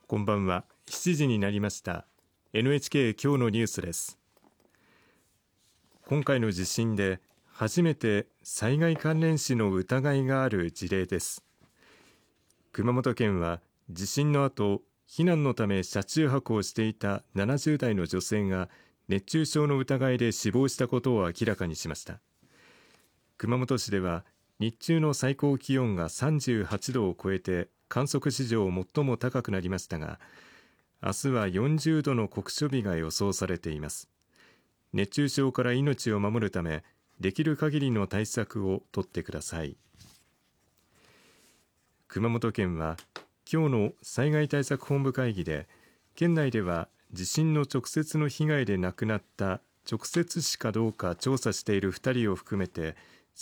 こんばんは。7時になりました。 NHK 今日のニュースです。今回の地震で初めて災害関連死の疑いがある事例です。熊本県は地震の後、避難のため車中泊をしていた70代の女性が熱中症の疑いで死亡したことを明らかにしました。熊本市では日中の最高気温が38度を超えて観測史上最も高くなりましたが、明日は40度の酷暑日が予想されています。熱中症から命を守るため、できる限りの対策を取ってください。熊本県は今日の災害対策本部会議で、県内では地震の直接の被害で亡くなった直接死かどうか調査している2人を含めて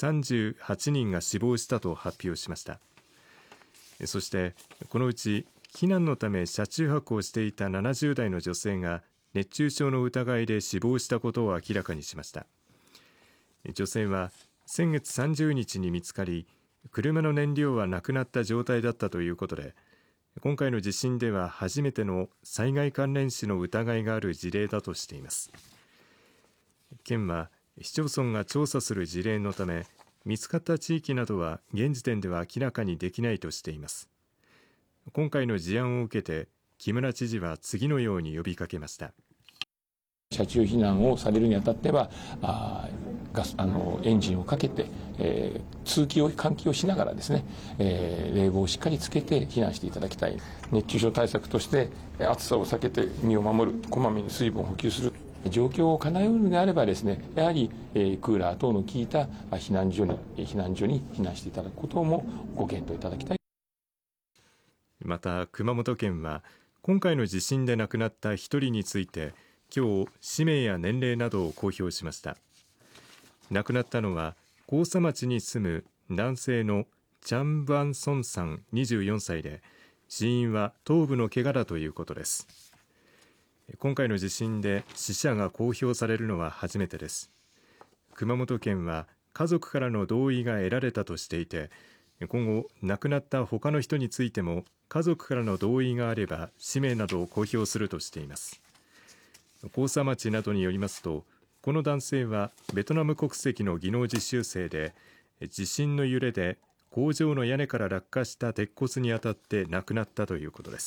38人が死亡したと発表しました。そしてこのうち避難のため車中泊をしていた70代の女性が熱中症の疑いで死亡したことを明らかにしました。女性は先月30日に見つかり、車の燃料はなくなった状態だったということで、今回の地震では初めての災害関連死の疑いがある事例だとしています。県は市町村が調査する事例のため、見つかった地域などは現時点では明らかにできないとしています。今回の事案を受けて木村知事は次のように呼びかけました。 車中避難をされるにあたってはエンジンをかけて、換気をしながらですね、冷房をしっかりつけて避難していただきたい。熱中症対策として暑さを避けて身を守る、こまめに水分を補給する状況を叶えるのであればですね、やはりクーラー等の効いた避難所に避難していただくこともご検討いただきたい。 また熊本県は今回の地震で亡くなった1人について今日氏名や年齢などを公表しました。亡くなったのは甲佐町に住む男性のチャン・バンソンさん24歳で、死因は頭部の怪我だということです。今回の地震で死者が公表されるのは初めてです。熊本県は家族からの同意が得られたとしていて、今後亡くなった他の人についても家族からの同意があれば氏名などを公表するとしています。甲佐町などによりますと、この男性はベトナム国籍の技能実習生で、地震の揺れで工場の屋根から落下した鉄骨に当たって亡くなったということです。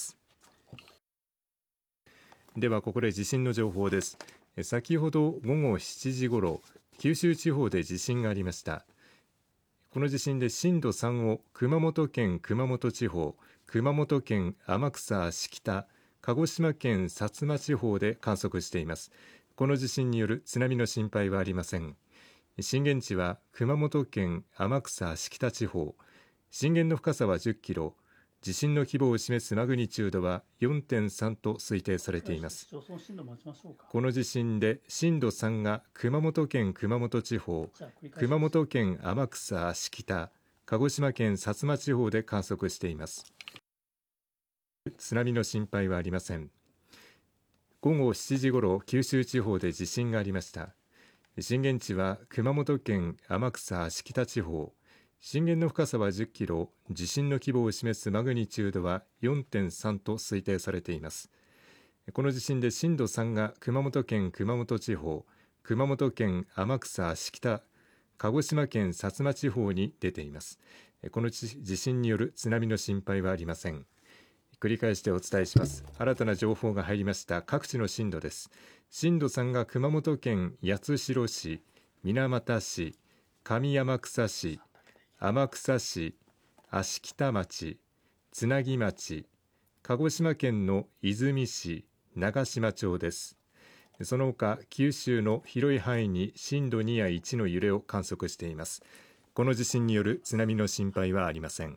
ではここで地震の情報です。先ほど午後7時ごろ、九州地方で地震がありました。この地震で震度3を熊本県熊本地方、熊本県天草芦北、鹿児島県薩摩地方で観測しています。この地震による津波の心配はありません。震源地は熊本県天草芦北地方、震源の深さは10キロ、地震の規模を示すマグニチュードは 4.3 と推定されています。この地震で震度3が熊本県熊本地方、熊本県天草芦北、鹿児島県薩摩地方で観測しています。津波の心配はありません。午後7時ごろ、九州地方で地震がありました。震源地は熊本県天草芦北地方、震源の深さは10キロ、地震の規模を示すマグニチュードは 4.3 と推定されています。この地震で震度3が熊本県熊本地方、熊本県天草芦北、鹿児島県薩摩地方に出ています。この地震による津波の心配はありません。繰り返してお伝えします。新たな情報が入りました。各地の震度です。震度3が熊本県八代市、水俣市、上天草市、天草市、芦北町、津奈木町、鹿児島県の出水市、長島町です。その他九州の広い範囲に震度2や1の揺れを観測しています。この地震による津波の心配はありません。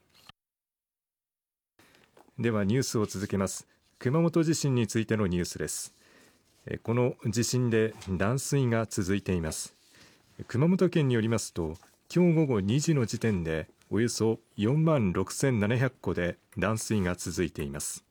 ではニュースを続けます。熊本地震についてのニュースです。この地震で断水が続いています。熊本県によりますと、今日午後2時の時点でおよそ4万6700戸で断水が続いています。